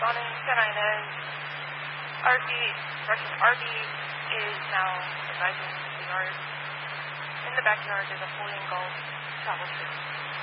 spawning caninas. RV is now advising the yard. In the backyard is a fully engulfed travel trailer.